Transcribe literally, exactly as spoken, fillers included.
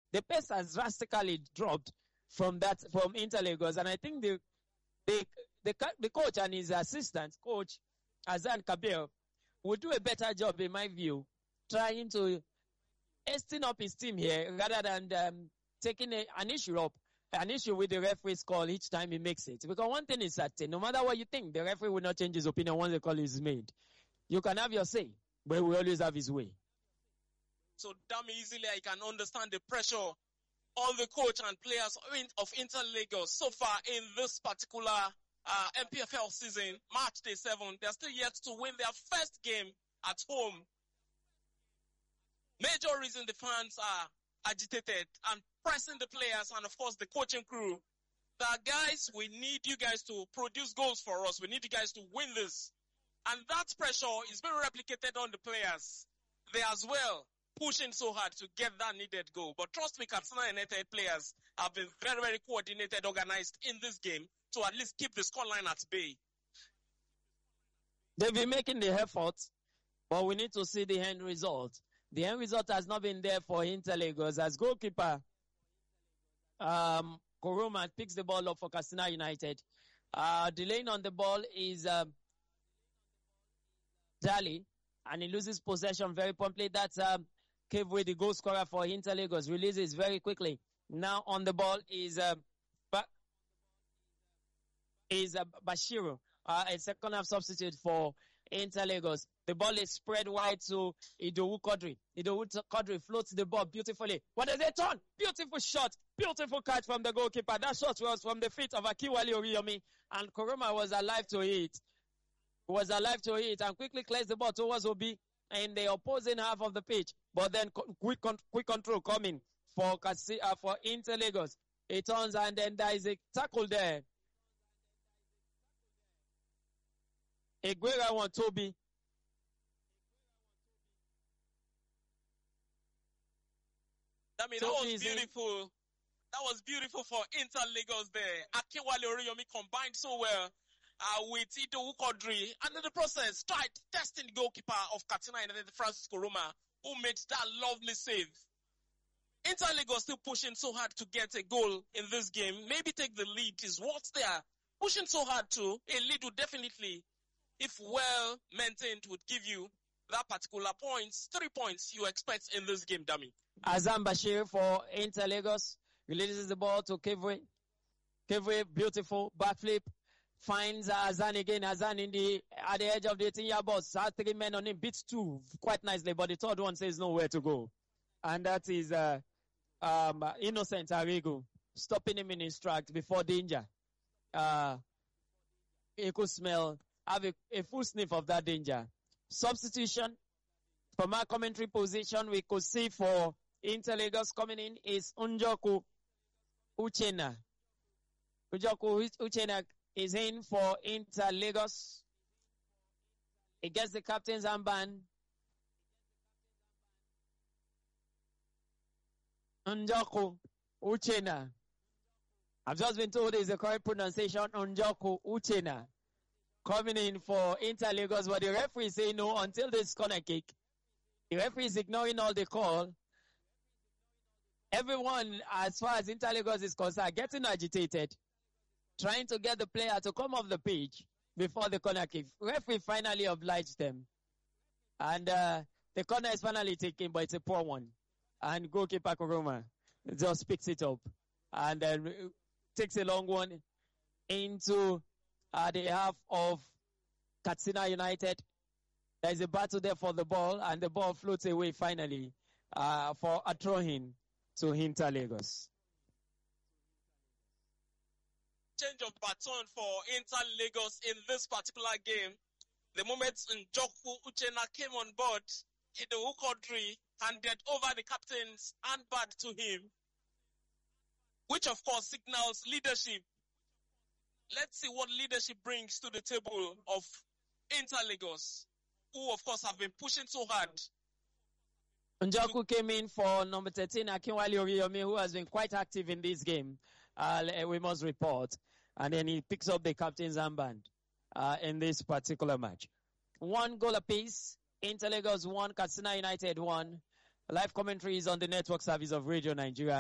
the pace has drastically dropped from that, from Inter Lagos. And I think the, the, the, the coach and his assistant coach, Azan Kabir, will do a better job, in my view, trying to hasten up his team here rather than um, taking a, an issue up, an issue with the referee's call each time he makes it. Because one thing is certain, no matter what you think, the referee will not change his opinion once the call is made. You can have your say, but he will always have his way. So damn easily I can understand the pressure on the coach and players of Inter Lagos so far in this particular uh, M P F L season, March day seven. They're still yet to win their first game at home. Major reason the fans are agitated and pressing the players and of course the coaching crew. That guys, we need you guys to produce goals for us. We need you guys to win this. And that pressure is being replicated on the players. They as well pushing so hard to get that needed goal. But trust me, Katsina United players have been very, very coordinated, organized in this game to at least keep the scoreline at bay. They've been making the effort, but we need to see the end result. The end result has not been there for Inter Lagos as goalkeeper um, Koroma picks the ball up for Katsina United. Uh, delaying on the ball is um, Dali, and he loses possession very promptly. That's um, Kevwe, the goal scorer for Inter Lagos, releases very quickly. Now on the ball is um, ba- is uh, Bashiru, uh, a second half substitute for Inter Lagos. The ball is spread wide to Idowu Quadri. Idowu Quadri floats the ball beautifully. What is it on? Beautiful shot. Beautiful catch from the goalkeeper. That shot was from the feet of Akiwale Oriyomi, and Koroma was alive to it. Was alive to it and quickly clears the ball towards Obi in the opposing half of the pitch. But then quick quick control coming for uh, for Inter Lagos. It turns and then there is a tackle there. Eguera won Toby. I mean, that was beautiful. That was beautiful for Inter Lagos there. Akiwale Oriyomi combined so well uh, with Idowu Quadri. And in the process, tried testing the goalkeeper of Katsina United, Francis Koroma, who made that lovely save. Inter Lagos still pushing so hard to get a goal in this game. Maybe take the lead is what they are pushing so hard to. A lead would definitely, if well maintained, would give you that particular points, three points you expect in this game, Dami. Azam Bashir for Inter Lagos releases the ball to Kevwe. Kevwe, beautiful backflip, finds Azan again. Azan in the at the edge of the eighteen-yard box. Has three men on him, beats two quite nicely, but the third one says nowhere to go, and that is uh, um, Innocent Arrigo stopping him in his tracks before danger. Uh, he could smell, have a, a full sniff of that danger. Substitution from our commentary position, we could see for Inter Lagos coming in is Unjoku Uchenna. Unjoku Uchenna is in for Inter Lagos. He gets the captain's armband. Unjoku Uchenna. I've just been told is the correct pronunciation, Unjoku Uchenna. Coming in for Inter Lagos, but the referee say no until this corner kick. The referee is ignoring all the call. Everyone, as far as Inter Lagos is concerned, getting agitated, trying to get the player to come off the pitch before the corner kick. Referee finally obliged them. And uh, the corner is finally taken, but it's a poor one. And goalkeeper Koroma just picks it up. And then takes a long one into uh, the half of Katsina United. There is a battle there for the ball, and the ball floats away finally uh, for a throw-in to Inter Lagos. Change of baton for Inter Lagos in this particular game. The moment Njoku Uchenna came on board, Idowu Quadri handed over the captain's handbag to him, which of course signals leadership. Let's see what leadership brings to the table of Inter Lagos, who of course have been pushing so hard. Njoku came in for number thirteen, Akinwale Oriyomi, who has been quite active in this game, uh, we must report. And then he picks up the captain's armband uh, in this particular match. One goal apiece. Inter Lagos one, Katsina United one. Live commentary is on the network service of Radio Nigeria.